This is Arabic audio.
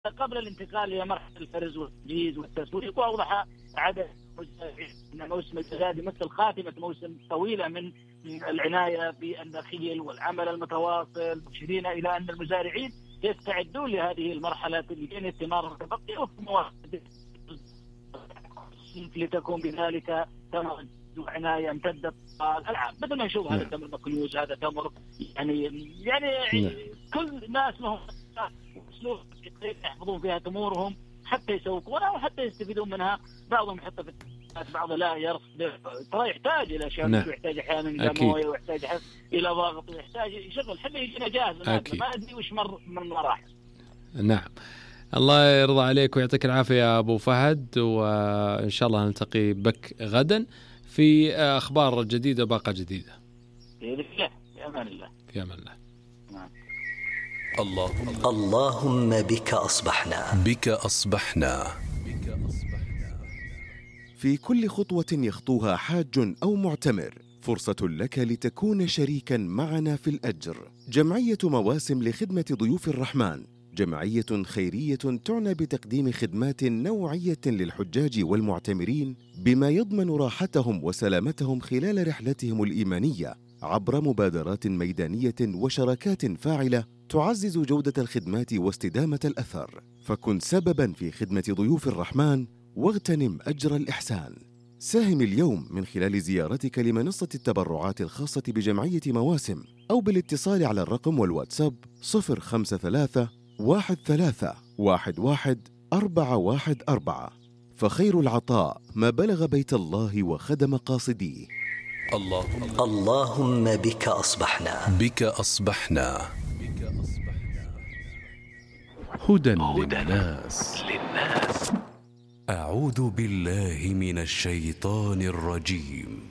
قبل الانتقال إلى مرحلة الفرز والتجهيز والتسويق. وأوضح عدد أن موسم الزجاجة مثل خاتمة موسم طويلة من العناية بالنخيل والعمل المتواصل، مشيرين إلى أن المزارعين يستعدون لهذه المرحلة لين الثمار المتبقية وفي مواسم لتكون بذلك تمر وعناية امتدت الألعاب. مثل ما نشوف هذا التمر مكنوز، هذا تمر يعني كل الناس لهم أسلوب يحفظون فيها تمورهم حتى يسوقونها وحتى يستفيدون منها. بعضهم يحطها في بعض لا يرصد، ترى يحتاج إلى شمس ويحتاج أحيانا إلى موية ويحتاج إلى ضغط ويحتاج يشغل حتى يجينا جاهز. ما أدري وش مر من مراحل. نعم، الله يرضى عليك ويعطيك العافية يا أبو فهد، وإن شاء الله نلتقي بك غدا في أخبار جديدة باقة جديدة. في أمان الله. في أمان الله. اللهم بك أصبحنا. بك أصبحنا. في كل خطوة يخطوها حاج أو معتمر فرصة لك لتكون شريكا معنا في الأجر. جمعية مواسم لخدمة ضيوف الرحمن جمعية خيرية تعنى بتقديم خدمات نوعية للحجاج والمعتمرين بما يضمن راحتهم وسلامتهم خلال رحلتهم الإيمانية عبر مبادرات ميدانية وشراكات فاعلة تعزز جودة الخدمات واستدامة الأثر. فكن سبباً في خدمة ضيوف الرحمن واغتنم أجر الإحسان. ساهم اليوم من خلال زيارتك لمنصة التبرعات الخاصة بجمعية مواسم أو بالاتصال على الرقم والواتساب 053 13 11 414. فخير العطاء ما بلغ بيت الله وخدم قاصديه. اللهم بك أصبحنا. بك أصبحنا. هدى للناس. أعوذ بالله من الشيطان الرجيم.